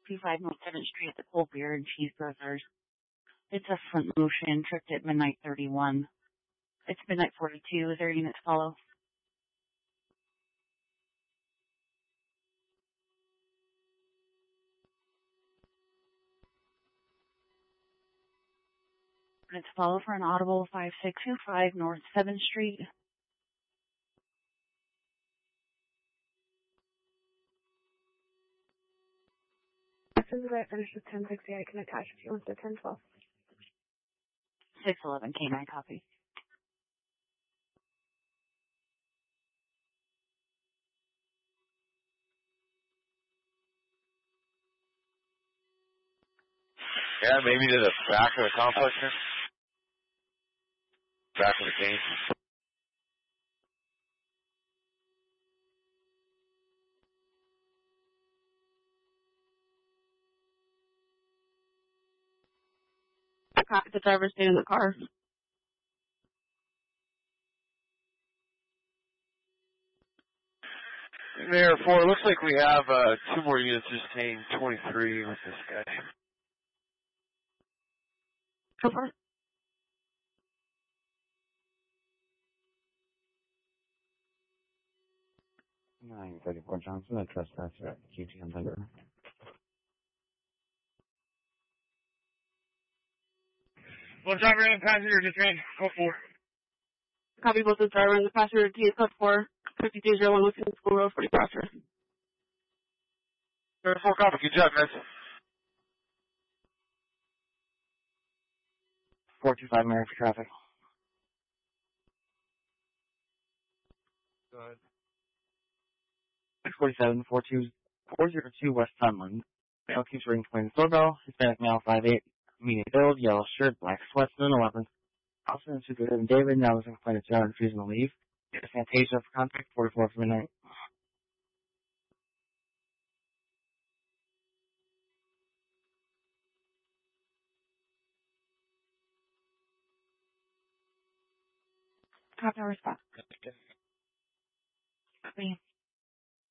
25 North 7th Street at the Cold Beer and Cheeseburgers. It's a front motion, tripped at midnight 31. It's midnight 42. Is there a unit to follow? Unit to follow for an audible 5625 North 7th Street. As soon as I finish with 1060, I can attach if you want the 1012. 611 K9 copy. Yeah, maybe to the back of the complex here. Back of the cage. Copy, the driver stay in the car. There, 4, looks like we have 2 more units just staying 23 with this guy. Go for it. 934 Johnson, a trespasser at QTM number. Well, driver and passenger just ran code 4. Copy both the driver and the passenger. T is code 4. 5201 Wisconsin School Road, 40 Crossroads. 4 copy, good job, guys. 425 Mary for traffic. Go ahead. 647 402 West Sunland. Male keeps ring twins doorbell. Hispanic male 5'8", medium build, yellow shirt, black sweats, noon 11. Officer and Superintendent David now is complained of John refusing to leave. Fantasia for contact 44 for midnight. Copy, response. Copy.